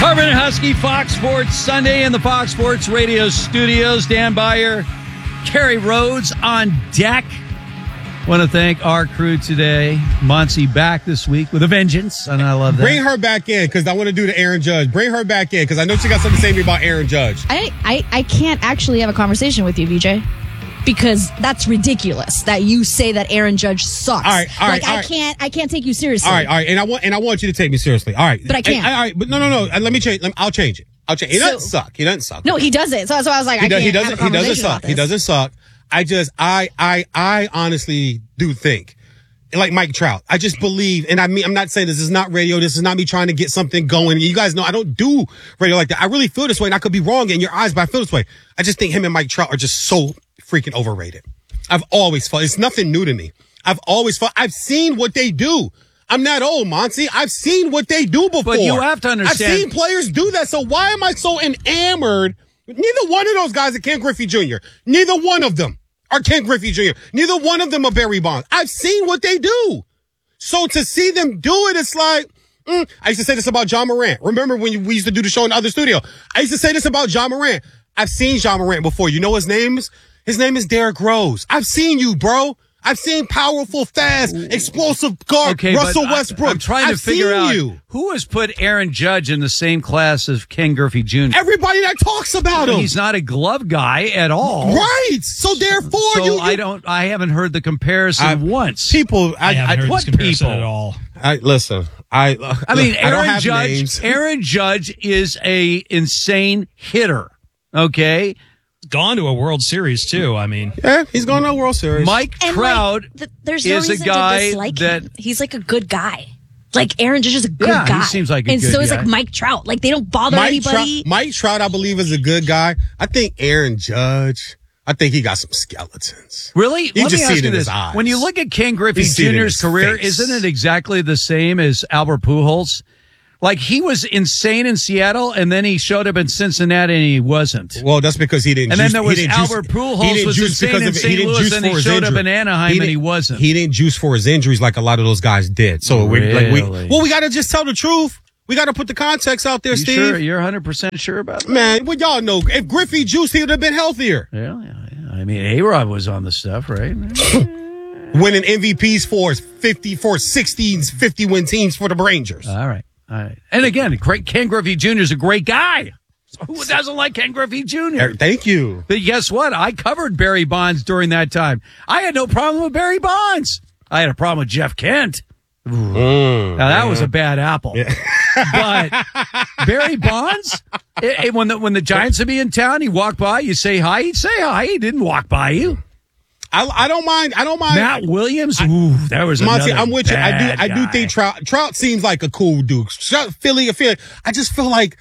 Marvin and Husky, Fox Sports Sunday in the Fox Sports Radio studios. Dan Beyer, Kerry Rhodes on deck. Want to thank our crew today. Monty back this week with a vengeance, and I love that. Bring her back in, because I want to do the Aaron Judge. Bring her back in, because I know she got something to say to me about Aaron Judge. I can't actually have a conversation with you, VJ. Because that's ridiculous that you say that Aaron Judge sucks. All right. I can't take you seriously. All right. And I want you to take me seriously. All right. But I can't. All right. But no. Let me change. I'll change it. He doesn't suck. He doesn't suck. No, he doesn't. So I was like, he doesn't suck. He doesn't suck. I honestly do think, like Mike Trout, I just believe, and I'm not saying this is not radio. This is not me trying to get something going. You guys know I don't do radio like that. I really feel this way, and I could be wrong in your eyes, but I feel this way. I just think him and Mike Trout are just so freaking overrated. I've always felt it's nothing new to me. I've seen what they do. I'm not old, Monty. I've seen what they do before. But you have to understand. I've seen players do that. So why am I so enamored? Neither one of those guys are Ken Griffey Jr. Neither one of them are Ken Griffey Jr. Neither one of them are Barry Bonds. I've seen what they do. So to see them do it, it's like, I used to say this about John Morant. Remember when we used to do the show in the other studio? I used to say this about John Morant. I've seen John Morant before. You know his name is? His name is Derrick Rose. I've seen you, bro. I've seen powerful, fast, explosive guard Russell Westbrook. I'm trying to figure out who has put Aaron Judge in the same class as Ken Griffey Jr. Everybody that talks about him. He's not a glove guy at all. Right. So therefore, I haven't heard the comparison once. I haven't heard this comparison at all. Listen. Aaron Judge is a insane hitter. Okay. Gone to a World Series too. I mean, yeah, he's gone to a World Series. Mike Trout there's no is a reason guy to dislike that him. He's like a good guy. Like Aaron Judge is a good guy. He seems like a and good so is guy. like Mike Trout. Like they don't bother anybody. Mike Trout, I believe, is a good guy. I think Aaron Judge, I think he got some skeletons. Really? You Let just me see ask it in you his this. eyes. When you look at Ken Griffey Jr.'s career, isn't it exactly the same as Albert Pujols? Like, he was insane in Seattle, and then he showed up in Cincinnati, and he wasn't. Well, that's because he didn't. And then there was Albert Pujols was insane in St. Louis, and he showed up in Anaheim, and he wasn't. He didn't juice for his injuries like a lot of those guys did. So we got to just tell the truth. We got to put the context out there, Steve. Sure? You're 100% sure about that? Man, well, y'all know, if Griffey juiced, he would have been healthier. Yeah. I mean, A-Rod was on the stuff, right? Winning MVPs for 16s, 50-win teams for the Rangers. All right. And again, Ken Griffey Jr. is a great guy. So who doesn't like Ken Griffey Jr.? Thank you. But guess what? I covered Barry Bonds during that time. I had no problem with Barry Bonds. I had a problem with Jeff Kent. Now, that was a bad apple. Yeah. But Barry Bonds, when the Giants would be in town, he'd walk by, you say hi, he'd say hi. He didn't walk by you. I don't mind. Matt Williams, that was Monty, another I'm with you. I do think Trout seems like a cool dude. Philly. I just feel like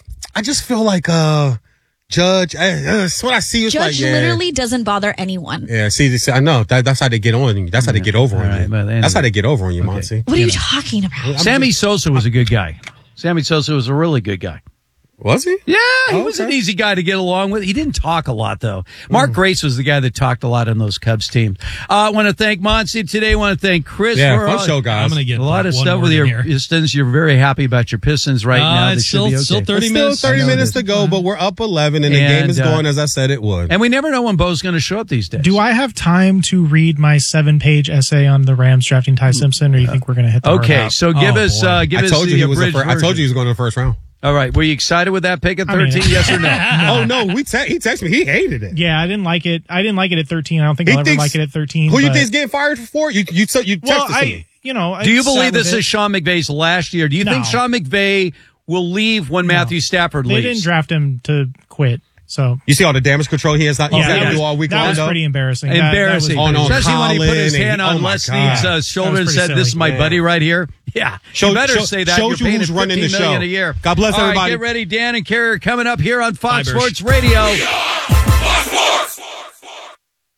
Judge. That's what I see. It's Judge literally doesn't bother anyone. Yeah, see, I know that's how they get on you. That's how they get over on you. That's how they get over on you, Monty. What are you talking about? Sammy Sosa was a good guy. Sammy Sosa was a really good guy. Was he? Yeah, he was an easy guy to get along with. He didn't talk a lot, though. Mark Grace was the guy that talked a lot on those Cubs teams. I want to thank Monty today. I want to thank Chris. Yeah, fun show, guys. I'm going to get a lot of stuff with your Pistons. You're very happy about your Pistons right now. It's still 30 minutes. Still 30 minutes to go, but we're up 11, and the game is going as I said it would. And we never know when Bo's going to show up these days. Do I have time to read my 7-page essay on the Rams drafting Ty Simpson, or you think we're going to hit the Okay, so give us the abridged version. I told you he was going to the first round. All right. Were you excited with that pick at 13? Yes or no? Oh, no. He texted me. He hated it. Yeah, I didn't like it. I didn't like it at 13. I don't think I'll ever like it at 13. Who you think is getting fired for? You texted me. Do you believe this is Sean McVay's last year? Do you think Sean McVay will leave when Matthew Stafford leaves? They didn't draft him to quit. So you see all the damage control he has. He's got to do all week long. That was pretty embarrassing. Embarrassing, especially when he put his hand on Leslie's shoulder and said, "This is my buddy right here." Yeah, you better say that. You're paying $15 million a year. God bless everybody. All right, get ready, Dan and Carrie are coming up here on Fox Sports Radio.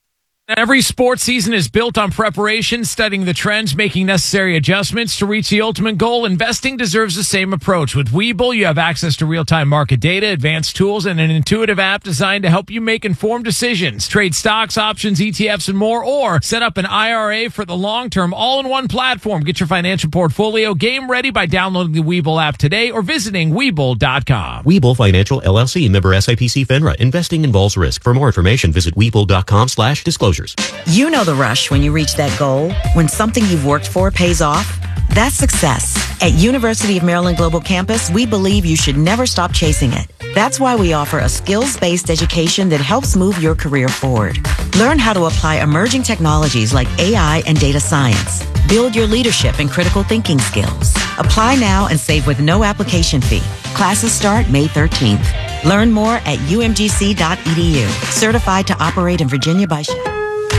Every sports season is built on preparation, studying the trends, making necessary adjustments to reach the ultimate goal. Investing deserves the same approach. With Webull, you have access to real-time market data, advanced tools, and an intuitive app designed to help you make informed decisions. Trade stocks, options, ETFs, and more, or set up an IRA for the long-term all-in-one platform. Get your financial portfolio game ready by downloading the Webull app today or visiting Webull.com. Webull Financial, LLC, member SIPC FINRA. Investing involves risk. For more information, visit Webull.com/disclosures. You know the rush when you reach that goal, when something you've worked for pays off. That's success. At University of Maryland Global Campus, we believe you should never stop chasing it. That's why we offer a skills-based education that helps move your career forward. Learn how to apply emerging technologies like AI and data science. Build your leadership and critical thinking skills. Apply now and save with no application fee. Classes start May 13th. Learn more at umgc.edu. Certified to operate in Virginia by Shell.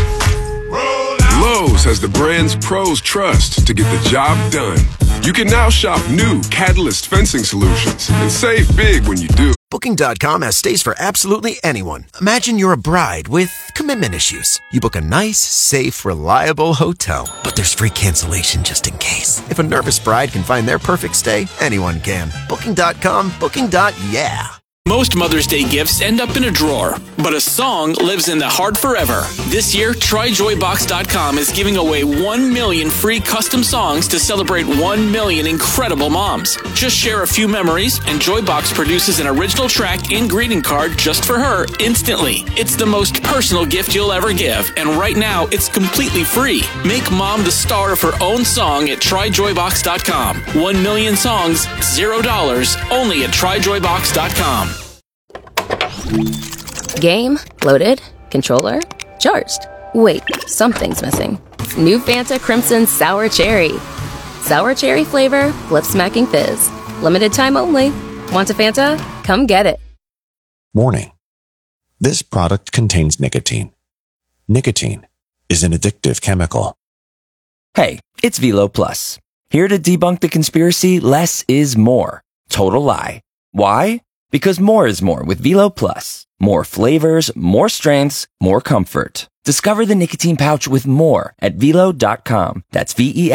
Lowe's has the brands pros trust to get the job done. You can now shop new Catalyst fencing solutions and save big when you do. Booking.com has stays for absolutely anyone. Imagine you're a bride with commitment issues. You book a nice, safe, reliable hotel, but there's free cancellation just in case. If a nervous bride can find their perfect stay, anyone can. Booking.com, booking.yeah. Most Mother's Day gifts end up in a drawer, but a song lives in the heart forever. This year, TryJoyBox.com is giving away 1 million free custom songs to celebrate 1 million incredible moms. Just share a few memories, and Joybox produces an original track and greeting card just for her instantly. It's the most personal gift you'll ever give, and right now, it's completely free. Make mom the star of her own song at TryJoyBox.com. 1 million songs, $0, only at TryJoyBox.com. Game, loaded, controller, charged. Wait, something's missing. New Fanta Crimson Sour Cherry. Sour cherry flavor, lip-smacking fizz. Limited time only. Want a Fanta? Come get it. Warning. This product contains nicotine. Nicotine is an addictive chemical. Hey, it's Velo Plus. Here to debunk the conspiracy, less is more. Total lie. Why? Because more is more with Velo Plus. More flavors, more strengths, more comfort. Discover the nicotine pouch with more at Velo.com. That's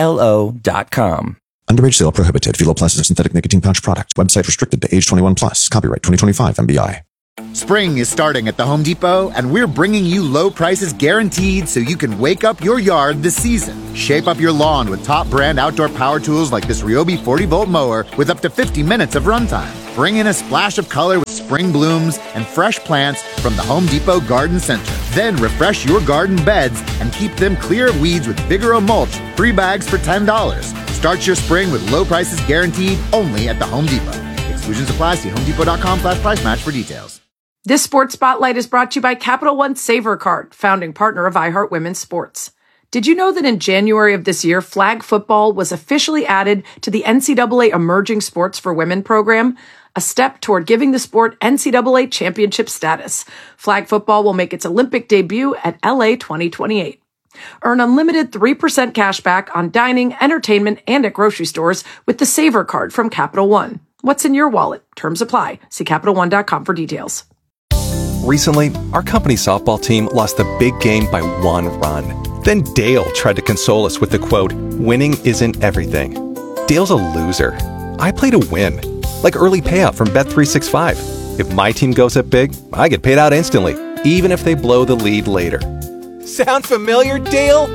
VELO.com. Underage sale prohibited. Velo Plus is a synthetic nicotine pouch product. Website restricted to age 21 plus. Copyright 2025 MBI. Spring is starting at the Home Depot, and we're bringing you low prices guaranteed so you can wake up your yard this season. Shape up your lawn with top brand outdoor power tools like this Ryobi 40-volt mower with up to 50 minutes of runtime. Bring in a splash of color with spring blooms and fresh plants from the Home Depot Garden Center. Then refresh your garden beds and keep them clear of weeds with Vigoro mulch, 3 bags for $10. Start your spring with low prices guaranteed only at the Home Depot. Exclusions apply. See HomeDepot.com/price match for details. This Sports Spotlight is brought to you by Capital One Savor Card, founding partner of iHeart Women's Sports. Did you know that in January of this year, flag football was officially added to the NCAA Emerging Sports for Women program, a step toward giving the sport NCAA championship status? Flag football will make its Olympic debut at LA 2028. Earn unlimited 3% cash back on dining, entertainment, and at grocery stores with the Savor Card from Capital One. What's in your wallet? Terms apply. See CapitalOne.com for details. Recently, our company softball team lost the big game by 1 run. Then Dale tried to console us with the quote, "Winning isn't everything." Dale's a loser. I play to win. Like early payout from Bet365. If my team goes up big, I get paid out instantly, even if they blow the lead later. Sound familiar, Dale?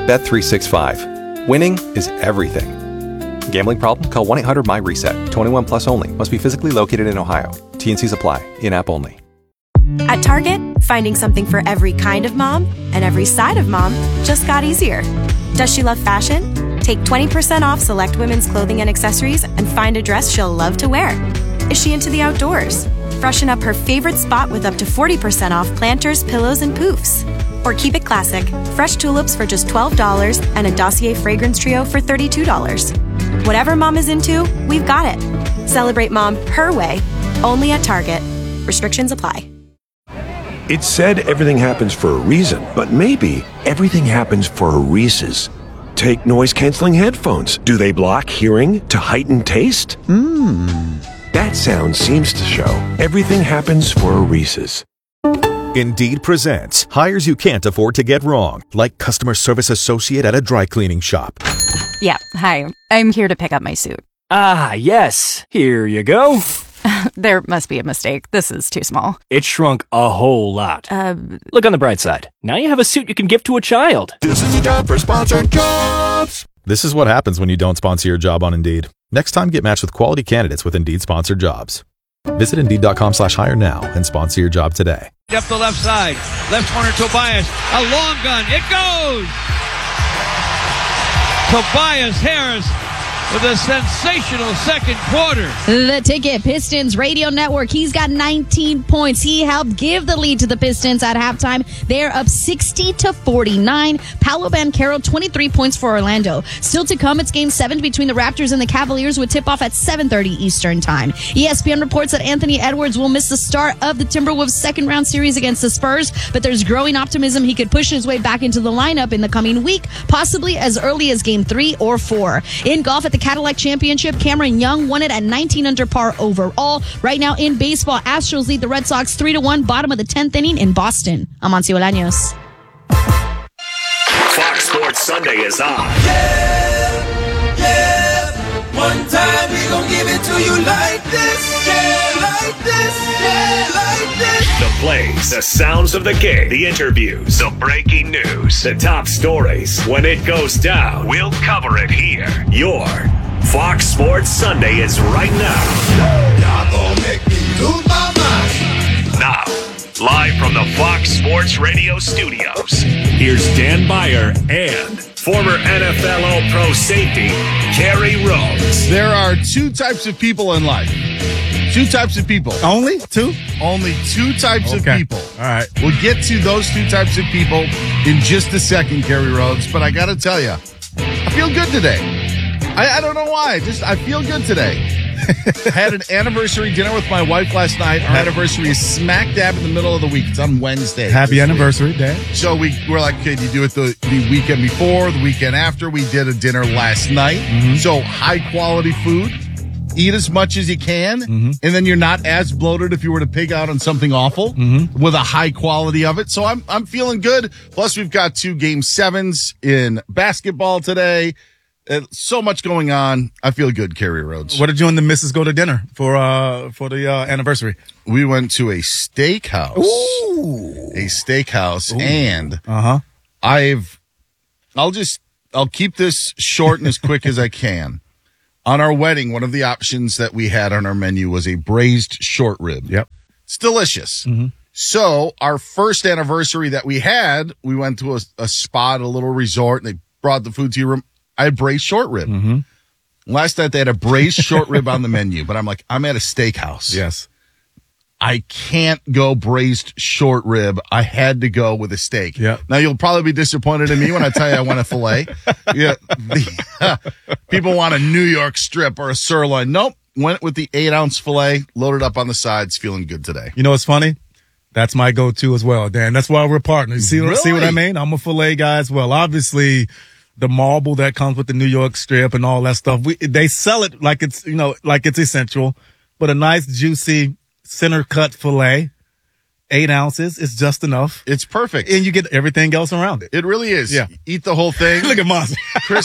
Bet365. Winning is everything. Gambling problem? Call 1-800-MY-RESET. 21 plus only. Must be physically located in Ohio. T&Cs apply. In-app only. At Target, finding something for every kind of mom and every side of mom just got easier. Does she love fashion? Take 20% off select women's clothing and accessories and find a dress she'll love to wear. Is she into the outdoors? Freshen up her favorite spot with up to 40% off planters, pillows, and poofs. Or keep it classic. Fresh tulips for just $12 and a Dossier fragrance trio for $32. Whatever mom is into, we've got it. Celebrate mom her way, only at Target. Restrictions apply. It's said everything happens for a reason, but maybe everything happens for a Reese's. Take noise-canceling headphones. Do they block hearing to heighten taste? That sound seems to show everything happens for a Reese's. Indeed presents hires you can't afford to get wrong, like customer service associate at a dry cleaning shop. Yeah, hi. I'm here to pick up my suit. Ah, yes. Here you go. There must be a mistake. This is too small. It shrunk a whole lot. Look on the bright side. Now you have a suit you can give to a child. This is a job for sponsored jobs. This is what happens when you don't sponsor your job on Indeed. Next time, get matched with quality candidates with Indeed sponsored jobs. Visit Indeed.com/hire now and sponsor your job today. Up the left side. Left corner, Tobias. A long gun. It goes! Tobias Harris with a sensational second quarter. The Ticket Pistons radio network. He's got 19 points. He helped give the lead to the Pistons at halftime. They're up 60-49. Paolo Banchero, 23 points for Orlando. Still to come, it's Game 7 between the Raptors and the Cavaliers with tip-off at 7:30 Eastern Time. ESPN reports that Anthony Edwards will miss the start of the Timberwolves' second-round series against the Spurs, but there's growing optimism he could push his way back into the lineup in the coming week, possibly as early as Game 3 or 4. In golf at the Cadillac Championship, Cameron Young won it at 19 under par overall. Right now in baseball, Astros lead the Red Sox 3-1, bottom of the 10th inning in Boston. I'm Amancio Bolaños. Fox Sports Sunday is on. Yeah. One time we gon' give it to you like this. Yeah, like this. Yeah, like this. The plays, the sounds of the game, the interviews, the breaking news, the top stories. When it goes down, we'll cover it here. Your Fox Sports Sunday is right now. Y'all gon' make me lose my mind. Now, live from the Fox Sports Radio studios, here's Dan Beyer and former NFL All-Pro safety, Kerry Rhodes. There are two types of people in life. Two types of people. Only two? Only two types of people. All right. We'll get to those two types of people in just a second, Kerry Rhodes. But I got to tell you, I feel good today. I don't know why. I feel good today. I had an anniversary dinner with my wife last night. Our anniversary is smack dab in the middle of the week. It's on Wednesday. Happy anniversary, Dad. So we're like, okay, do you do it the weekend before, the weekend after? We did a dinner last night. Mm-hmm. So high quality food. Eat as much as you can, and then you're not as bloated if you were to pig out on something awful with a high quality of it. So I'm feeling good. Plus, we've got 2 Game 7s in basketball today. So much going on. I feel good, Kerry Rhodes. What did you and the missus go to dinner for the anniversary? We went to a steakhouse. Ooh. A steakhouse, Ooh. and I'll keep this short and as quick as I can. On our wedding, one of the options that we had on our menu was a braised short rib. Yep. It's delicious. Mm-hmm. So our first anniversary that we had, we went to a spot, a little resort, and they brought the food to your room. I had braised short rib. Mm-hmm. Last night they had a braised short rib on the menu, but I'm like, I'm at a steakhouse. Yes. I can't go braised short rib. I had to go with a steak. Yeah. Now you'll probably be disappointed in me when I tell you I want a filet. Yeah. People want a New York strip or a sirloin. Nope. Went with the 8-ounce filet, loaded up on the sides, feeling good today. You know what's funny? That's my go-to as well, Dan. That's why we're partners. See what I mean? I'm a filet guy as well. Obviously, the marble that comes with the New York strip and all that stuff. They sell it like it's, like it's essential, but a nice juicy center cut filet, 8 ounces, is just enough. It's perfect. And you get everything else around it. It really is. Yeah. Eat the whole thing. Look at Monty. Chris,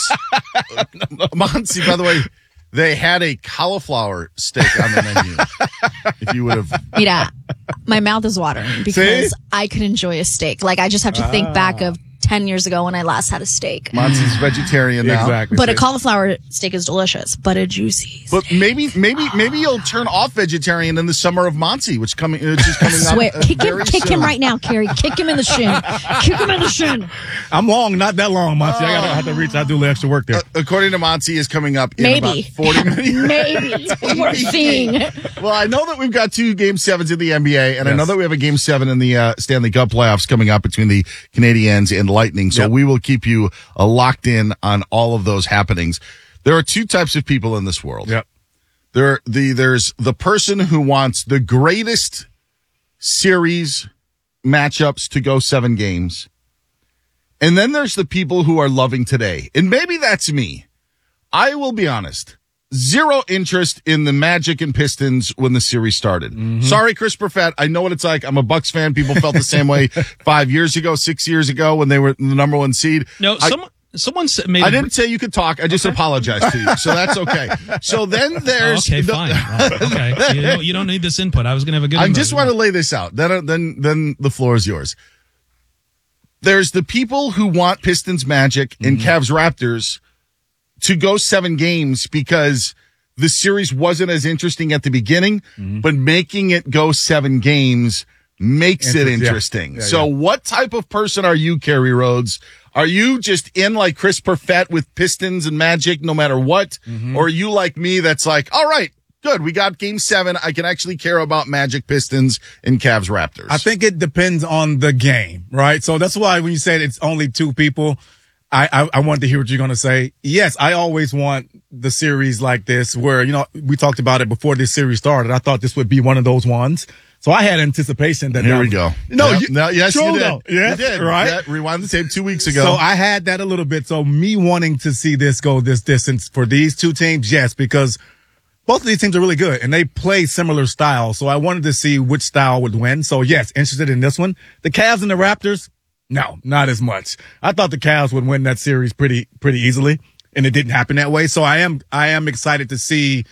Monty, by the way, they had a cauliflower steak on the menu. If you would have. Mira, my mouth is watering because I could enjoy a steak. Like, I just have to think back of 10 years ago when I last had a steak. Monty's vegetarian now. Exactly. But a cauliflower steak is delicious, but a juicy steak. But maybe you'll turn off vegetarian in the summer of Monty, which is coming I swear. up. Kick him right now, Kerry. Kick him in the shin. Kick him in the shin. I'm long, not that long, Monty. I have to reach. I do extra work there. According to Monty, is coming up in Maybe. about 40 minutes. Maybe. We're seeing. Well, I know that we've got 2 Game 7s in the NBA, and I know that we have a Game 7 in the Stanley Cup playoffs coming up between the Canadiens and Lightning. So we will keep you locked in on all of those happenings. There are 2 types of people in this world. Yep. There's the person who wants the greatest series matchups to go 7 games. And then there's the people who are loving today. And maybe that's me. I will be honest. zero interest in the Magic and Pistons when the series started. Sorry, Chris Perfett. I know what it's like. I'm a Bucks fan. People felt the same way 5 years ago, 6 years ago when they were the number one seed. No, someone made. I didn't say you could talk. I just apologized to you, so that's okay. So then there's fine. Okay, you don't need this input. I was going to have a good. I just want to lay this out. Then the floor is yours. There's the people who want Pistons Magic and Cavs Raptors to go 7 games because the series wasn't as interesting at the beginning, but making it go 7 games makes it interesting. So what type of person are you, Kerry Rhodes? Are you just in like Chris Perfett with Pistons and Magic no matter what? Or are you like me that's like, all right, good, we got game 7. I can actually care about Magic, Pistons, and Cavs Raptors. I think it depends on the game, right? So that's why when you said it's only 2 people, I wanted to hear what you're going to say. Yes, I always want the series like this where, we talked about it before this series started. I thought this would be one of those ones. So I had anticipation that. Here we go. No, yes, you did. Yes, you did. Right? Yeah, rewind the tape 2 weeks ago. So I had that a little bit. So me wanting to see this go this distance for these 2 teams, yes, because both of these teams are really good and they play similar styles. So I wanted to see which style would win. So yes, interested in this one. The Cavs and the Raptors. No, not as much. I thought the Cavs would win that series pretty easily, and it didn't happen that way. So I am excited to see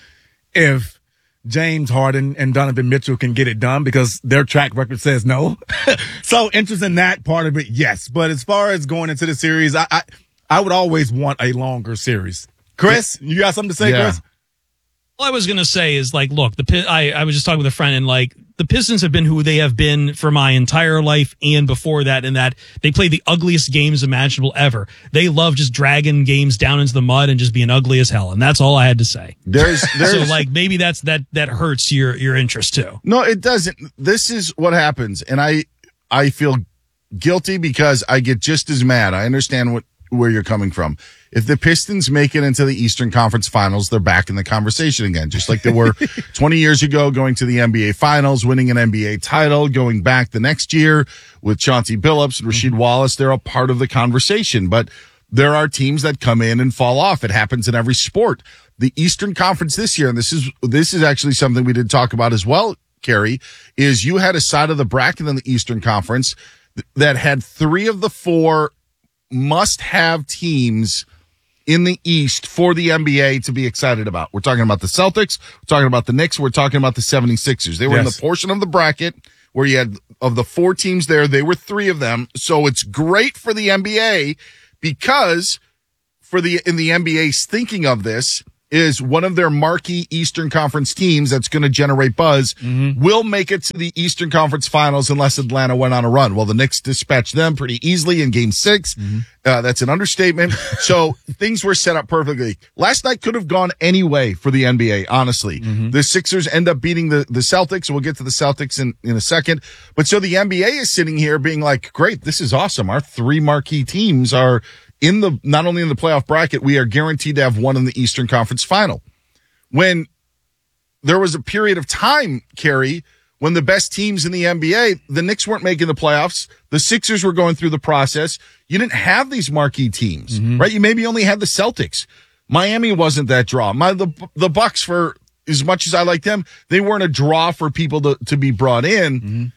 if James Harden and Donovan Mitchell can get it done because their track record says no. So interest in that part of it, yes. But as far as going into the series, I would always want a longer series. Chris, you got something to say, Chris? All I was going to say is like, look, I was just talking with a friend and like the Pistons have been who they have been for my entire life and before that, in that they play the ugliest games imaginable ever. They love just dragging games down into the mud and just being ugly as hell. And that's all I had to say. There's so like maybe that hurts your interest too. No, it doesn't. This is what happens. And I feel guilty because I get just as mad. I understand where you're coming from. If the Pistons make it into the Eastern Conference Finals, they're back in the conversation again, just like they were 20 years ago, going to the NBA Finals, winning an NBA title, going back the next year with Chauncey Billups and Rasheed Wallace. They're a part of the conversation, but there are teams that come in and fall off. It happens in every sport. The Eastern Conference this year, and this is actually something we did talk about as well, Kerry, is you had a side of the bracket in the Eastern Conference that had 3 of the 4 must-have teams in the East for the NBA to be excited about. We're talking about the Celtics. We're talking about the Knicks. We're talking about the 76ers. They were in the portion of the bracket where you had, of the 4 teams there, they were 3 of them. So it's great for the NBA because in the NBA's thinking of this is one of their marquee Eastern Conference teams that's going to generate buzz will make it to the Eastern Conference Finals unless Atlanta went on a run. Well, the Knicks dispatched them pretty easily in Game 6. That's an understatement. So things were set up perfectly. Last night could have gone any way for the NBA, honestly. The Sixers end up beating the Celtics. We'll get to the Celtics in a second. But so the NBA is sitting here being like, great, this is awesome. Our 3 marquee teams are not only in the playoff bracket, we are guaranteed to have one in the Eastern Conference Final. When there was a period of time, Kerry, when the best teams in the NBA, the Knicks weren't making the playoffs. The Sixers were going through the process. You didn't have these marquee teams, right? You maybe only had the Celtics. Miami wasn't that draw. The Bucks, for as much as I like them, they weren't a draw for people to be brought in.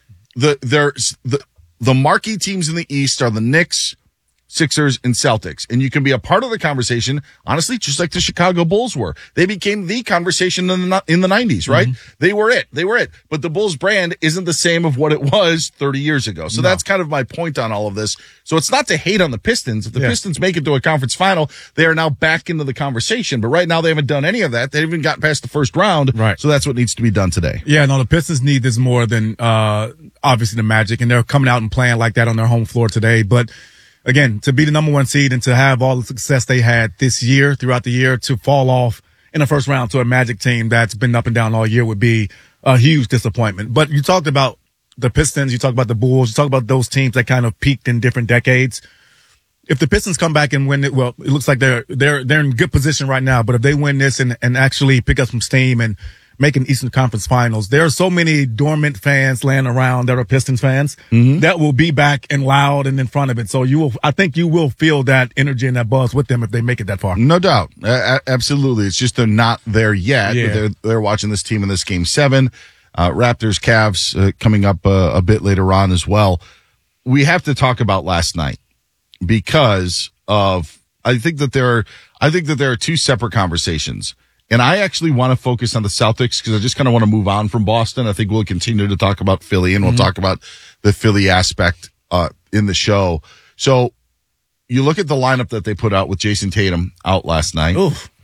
The marquee teams in the East are the Knicks, Sixers, and Celtics. And you can be a part of the conversation, honestly, just like the Chicago Bulls were. They became the conversation in the 90s, right? They were it. But the Bulls brand isn't the same of what it was 30 years ago. So that's kind of my point on all of this. So it's not to hate on the Pistons. If the Pistons make it to a conference final, they are now back into the conversation. But right now they haven't done any of that. They haven't even gotten past the first round. Right. So that's what needs to be done today. Yeah, no, the Pistons need this more than obviously the Magic. And they're coming out and playing like that on their home floor today. But again, to be the number 1 seed and to have all the success they had this year, throughout the year, to fall off in the first round to a Magic team that's been up and down all year would be a huge disappointment. But you talked about the Pistons, you talked about the Bulls, you talked about those teams that kind of peaked in different decades. If the Pistons come back and win it, it looks like they're in good position right now. But if they win this and actually pick up some steam and making Eastern Conference Finals. There are so many dormant fans laying around that are Pistons fans that will be back and loud and in front of it. So I think you will feel that energy and that buzz with them if they make it that far. No doubt. Absolutely. It's just they're not there yet. Yeah. They're watching this team in this Game 7. Raptors, Cavs coming up a bit later on as well. We have to talk about last night because of I think that there are two separate conversations. And I actually want to focus on the Celtics because I just kind of want to move on from Boston. I think we'll continue to talk about Philly, and we'll talk about the Philly aspect in the show. So you look at the lineup that they put out with Jason Tatum out last night.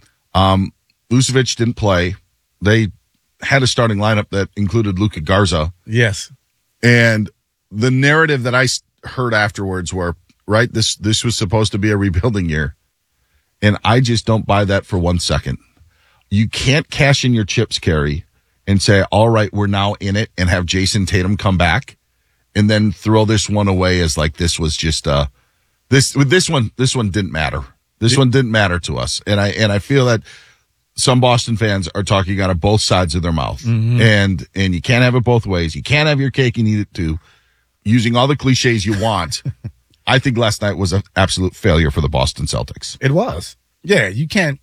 Vucevic didn't play. They had a starting lineup that included Luka Garza. Yes. And the narrative that I heard afterwards were, right, this was supposed to be a rebuilding year. And I just don't buy that for 1 second. You can't cash in your chips, Kerry, and say, all right, we're now in it, and have Jason Tatum come back and then throw this one away as like this was just this one didn't matter. This one didn't matter to us. And I feel that some Boston fans are talking out of both sides of their mouth. And you can't have it both ways. You can't have your cake and eat it too, using all the cliches you want. I think last night was an absolute failure for the Boston Celtics. It was. Yeah, you can't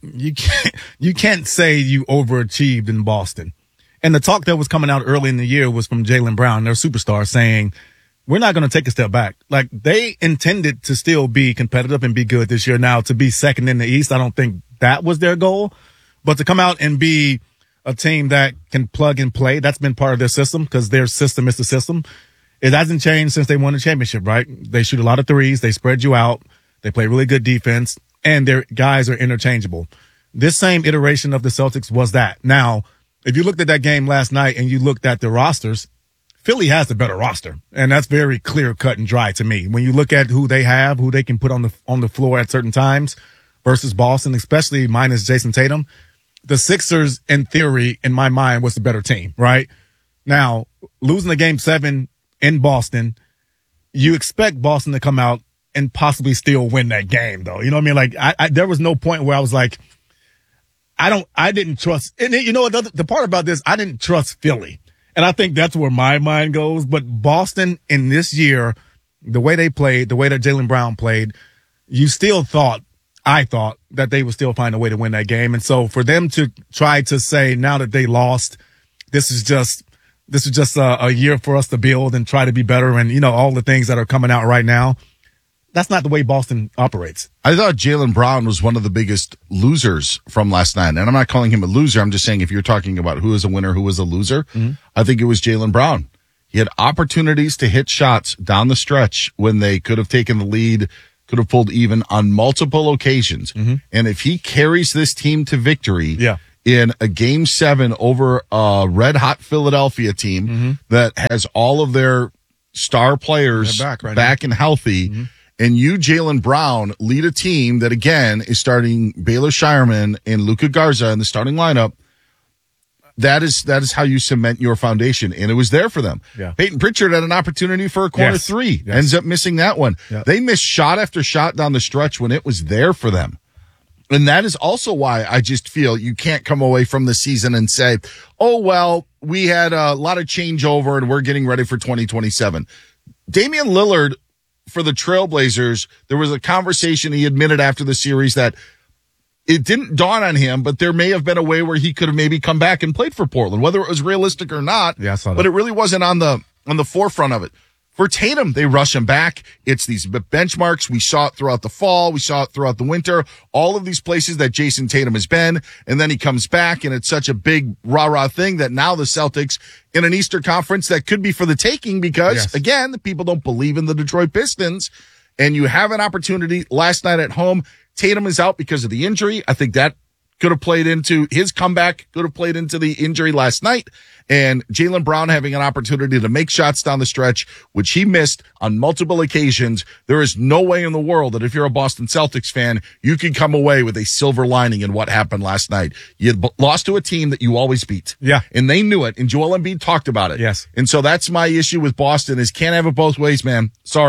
say you overachieved in Boston. And the talk that was coming out early in the year was from Jaylen Brown, their superstar, saying, we're not going to take a step back. Like, they intended to still be competitive and be good this year. Now, to be second in the East, I don't think that was their goal. But to come out and be a team that can plug and play, that's been part of their system because their system is the system. It hasn't changed since they won the championship, right? They shoot a lot of threes. They spread you out. They play really good defense. And their guys are interchangeable. This same iteration of the Celtics was that. Now, if you looked at that game last night and you looked at the rosters, Philly has the better roster. And that's very clear cut and dry to me. When you look at who they have, who they can put on the floor at certain times versus Boston, especially minus Jason Tatum, the Sixers, in theory, in my mind, was the better team, right? Now, losing the Game 7 in Boston, you expect Boston to come out and possibly still win that game, though. You know what I mean? Like, there was no point where I was like, I didn't trust. And you know what? The part about this, I didn't trust Philly. And I think that's where my mind goes. But Boston in this year, the way they played, the way that Jaylen Brown played, I thought that they would still find a way to win that game. And so for them to try to say now that they lost, this is just a year for us to build and try to be better. And, you know, all the things that are coming out right now. That's not the way Boston operates. I thought Jaylen Brown was one of the biggest losers from last night. And I'm not calling him a loser. I'm just saying if you're talking about who is a winner, who is a loser, I think it was Jaylen Brown. He had opportunities to hit shots down the stretch when they could have taken the lead, could have pulled even on multiple occasions. And if he carries this team to victory in a Game 7 over a red-hot Philadelphia team that has all of their star players back and healthy, and you, Jaylen Brown, lead a team that, again, is starting Baylor Shireman and Luka Garza in the starting lineup, that is how you cement your foundation. And it was there for them. Yeah. Peyton Pritchard had an opportunity for a corner three, ends up missing that one. Yeah. They missed shot after shot down the stretch when it was there for them. And that is also why I just feel you can't come away from the season and say, oh, well, we had a lot of changeover and we're getting ready for 2027. Damian Lillard, for the Trailblazers, there was a conversation he admitted after the series that it didn't dawn on him, but there may have been a way where he could have maybe come back and played for Portland, whether it was realistic or not. Yeah, I saw that. But it really wasn't on the forefront of it. For Tatum, they rush him back. It's these benchmarks. We saw it throughout the fall. We saw it throughout the winter. All of these places that Jason Tatum has been. And then he comes back, and it's such a big rah-rah thing that now the Celtics in an Eastern Conference that could be for the taking because, again, the people don't believe in the Detroit Pistons. And you have an opportunity last night at home. Tatum is out because of the injury. I think that could have played into his comeback, could have played into the injury last night. And Jaylen Brown having an opportunity to make shots down the stretch, which he missed on multiple occasions. There is no way in the world that if you're a Boston Celtics fan, you can come away with a silver lining in what happened last night. You lost to a team that you always beat. Yeah. And they knew it. And Joel Embiid talked about it. Yes. And so that's my issue with Boston is can't have it both ways, man. Sorry.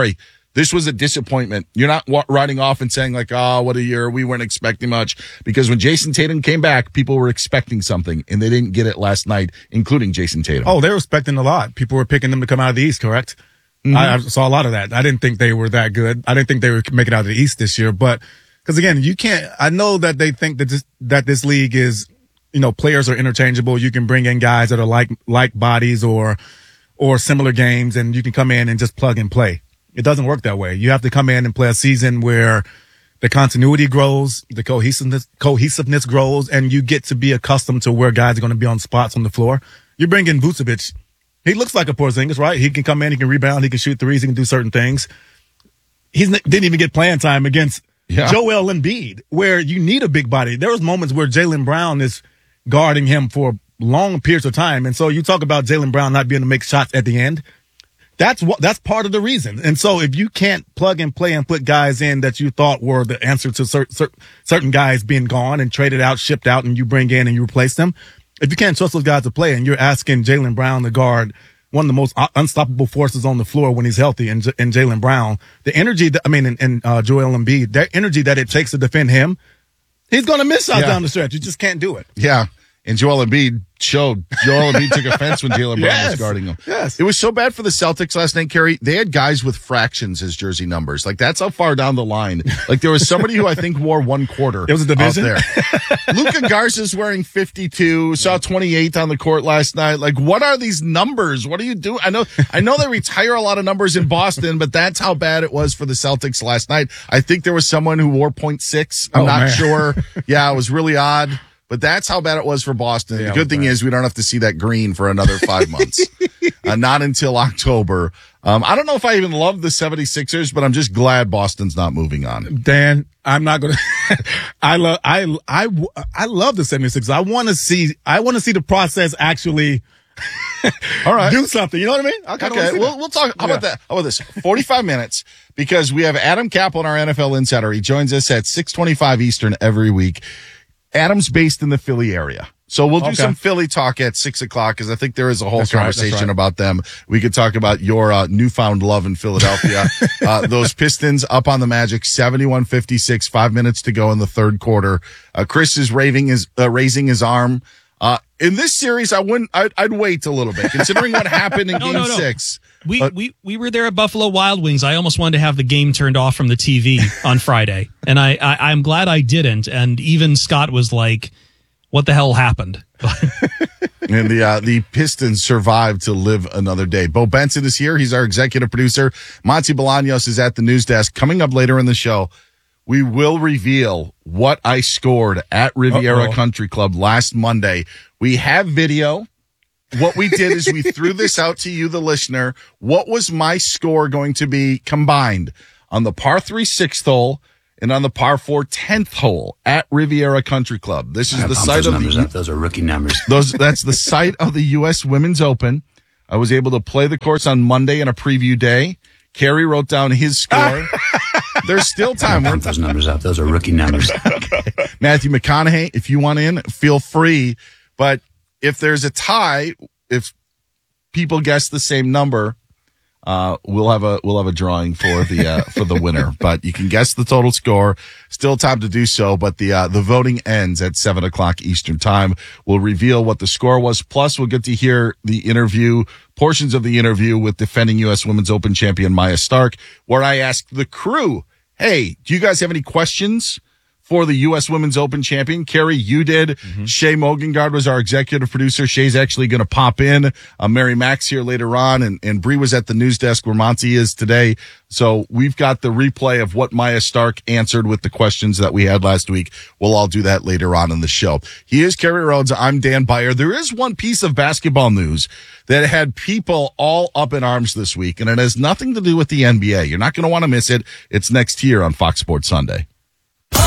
This was a disappointment. You're not riding off and saying like, oh, what a year. We weren't expecting much. Because when Jason Tatum came back, people were expecting something, and they didn't get it last night, including Jason Tatum. Oh, they were expecting a lot. People were picking them to come out of the East, correct? Mm-hmm. I saw a lot of that. I didn't think they were that good. I didn't think they would make it out of the East this year. But because, again, you can't – I know that they think that this league is – players are interchangeable. You can bring in guys that are like bodies or similar games, and you can come in and just plug and play. It doesn't work that way. You have to come in and play a season where the continuity grows, the cohesiveness grows, and you get to be accustomed to where guys are going to be on spots on the floor. You bring in Vucevic. He looks like a Porzingis, right? He can come in, he can rebound, he can shoot threes, he can do certain things. He didn't even get playing time against Joel Embiid, where you need a big body. There was moments where Jaylen Brown is guarding him for long periods of time. And so you talk about Jaylen Brown not being able to make shots at the end. That's part of the reason. And so if you can't plug and play and put guys in that you thought were the answer to certain guys being gone and traded out, shipped out, and you bring in and you replace them, if you can't trust those guys to play and you're asking Jaylen Brown to guard one of the most unstoppable forces on the floor when he's healthy and Jaylen Brown, the energy and Joel Embiid, that energy that it takes to defend him, he's going to miss shots down the stretch. You just can't do it. Yeah. And Joel Embiid showed. Joel Embiid took offense when Jaylen Brown was guarding him. Yes. It was so bad for the Celtics last night, Kerry. They had guys with fractions as jersey numbers. Like, that's how far down the line. Like, there was somebody who I think wore 1 quarter. It was a division? Out there. Luka Garza's wearing 52. Saw 28 on the court last night. Like, what are these numbers? What are you doing? I know they retire a lot of numbers in Boston, but that's how bad it was for the Celtics last night. I think there was someone who wore 0.6. I'm not sure. Yeah, it was really odd. But that's how bad it was for Boston. The good thing is we don't have to see that green for another 5 months. Not until October. I don't know if I even love the 76ers, but I'm just glad Boston's not moving on. Dan, I'm not going to I love the 76ers. I want to see the process actually all right. do something. You know what I mean? Okay. We'll talk. How about that? How about this? 45 minutes, because we have Adam Kaplan, our NFL insider. He joins us at 6:25 Eastern every week. Adam's based in the Philly area. So we'll do some Philly talk at 6 o'clock, because I think there is a whole conversation about them. We could talk about your newfound love in Philadelphia. Those Pistons up on the Magic, 71-56, 5 minutes to go in the third quarter. Chris is raising his arm. In this series, I'd wait a little bit, considering what happened in Game 6. We were there at Buffalo Wild Wings. I almost wanted to have the game turned off from the TV on Friday, and I'm glad I didn't. And even Scott was like, "What the hell happened?" And the Pistons survived to live another day. Bo Benson is here. He's our executive producer. Monty Bolaños is at the news desk. Coming up later in the show, we will reveal what I scored at Riviera Country Club last Monday. We have video. What we did is we threw this out to you, the listener. What was my score going to be combined on the par 3 6th hole and on the par 4 10th hole at Riviera Country Club? This is the site of those are rookie numbers. That's the site of the U.S. Women's Open. I was able to play the course on Monday in a preview day. Kerry wrote down his score. There's still time. Pump those numbers up. Those are rookie numbers. Matthew McConaughey, if you want in, feel free. But if there's a tie, if people guess the same number, we'll have a drawing for the winner. But you can guess the total score. Still time to do so. But the voting ends at 7 o'clock Eastern time. We'll reveal what the score was. Plus, we'll get to hear the portions of the interview with defending U.S. Women's Open champion Maya Stark, where I asked the crew, "Hey, do you guys have any questions for the U.S. Women's Open champion?" Kerry, you did. Mm-hmm. Shay Mogengard was our executive producer. Shay's actually going to pop in. Mary Mack's here later on, and Bree was at the news desk where Monty is today. So we've got the replay of what Maya Stark answered with the questions that we had last week. We'll all do that later on in the show. He is Kerry Rhodes. I'm Dan Beyer. There is one piece of basketball news that had people all up in arms this week, and it has nothing to do with the NBA. You're not going to want to miss it. It's next here on Fox Sports Sunday.